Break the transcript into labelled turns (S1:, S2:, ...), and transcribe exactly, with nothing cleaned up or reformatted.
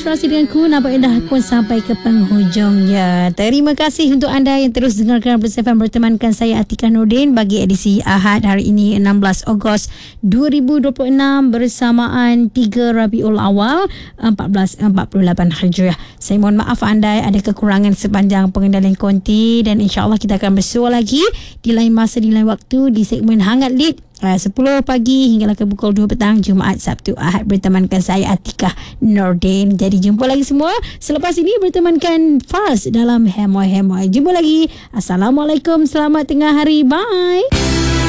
S1: Inspirasi denganku Nampak Indah pun sampai ke penghujungnya. Terima kasih untuk anda yang terus dengarkan bersama bertemankan saya Atikah Nordin bagi edisi Ahad hari ini enam belas Ogos dua ribu dua puluh enam bersamaan tiga Rabiul Awal empat belas empat puluh lapan Hijriah. Saya mohon maaf anda ada kekurangan sepanjang pengendalian konti dan insya-Allah kita akan bersua lagi di lain masa di lain waktu di segmen Hangat Lead sepuluh pagi hinggalah ke pukul dua petang Jumaat, Sabtu, Ahad bertemankan saya Atikah Nordin. Jadi jumpa lagi semua selepas ini bertemankan Faz dalam Hemoy Hemoy. Jumpa lagi. Assalamualaikum, selamat tengah hari. Bye.